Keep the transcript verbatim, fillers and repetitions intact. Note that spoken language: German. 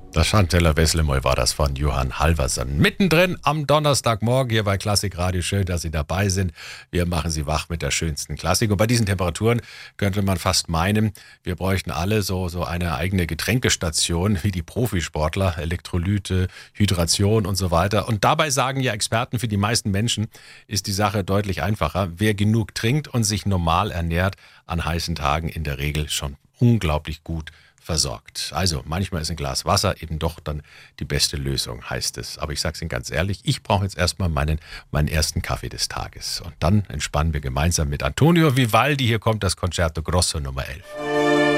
Das Chanteller Wesslemoy war das von Johann Halverson. Mittendrin am Donnerstagmorgen hier bei Klassik Radio. Schön, dass Sie dabei sind. Wir machen Sie wach mit der schönsten Klassik. Und bei diesen Temperaturen könnte man fast meinen, wir bräuchten alle so, so eine eigene Getränkestation wie die Profisportler. Elektrolyte, Hydration und so weiter. Und dabei sagen ja Experten, für die meisten Menschen ist die Sache deutlich einfacher. Wer genug trinkt und sich normal ernährt, an heißen Tagen in der Regel schon unglaublich gut versorgt. Also manchmal ist ein Glas Wasser eben doch dann die beste Lösung, heißt es. Aber ich sage es Ihnen ganz ehrlich, ich brauche jetzt erstmal meinen, meinen ersten Kaffee des Tages. Und dann entspannen wir gemeinsam mit Antonio Vivaldi. Hier kommt das Concerto Grosso Nummer elf.